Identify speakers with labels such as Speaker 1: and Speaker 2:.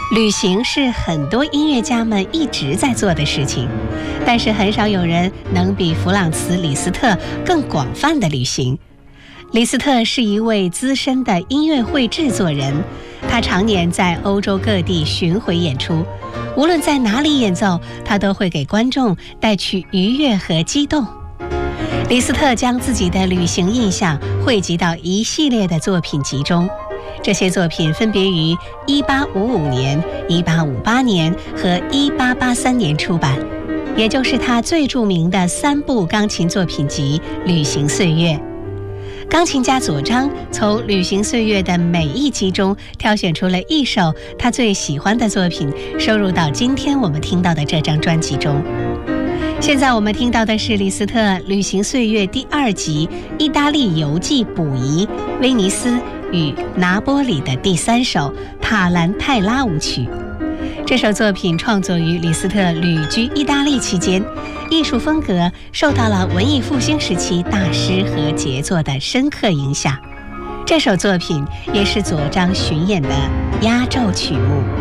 Speaker 1: 旅行是很多音乐家们一直在做的事情，但是很少有人能比弗朗茨·李斯特更广泛的旅行。李斯特是一位资深的音乐会制作人，他常年在欧洲各地巡回演出，无论在哪里演奏，他都会给观众带去愉悦和激动。李斯特将自己的旅行印象汇集到一系列的作品集中，这些作品分别于1855年、1858年和1883年出版，也就是他最著名的3部钢琴作品集《旅行岁月》。钢琴家左章从《旅行岁月》的每一集中挑选出了一首他最喜欢的作品，收入到今天我们听到的这张专辑中。现在我们听到的是李斯特《旅行岁月》第2集意大利游记补遗威尼斯与拿波里的第3首塔兰泰拉舞曲。这首作品创作于李斯特旅居意大利期间，艺术风格受到了文艺复兴时期大师和杰作的深刻影响。这首作品也是左章巡演的压轴曲目。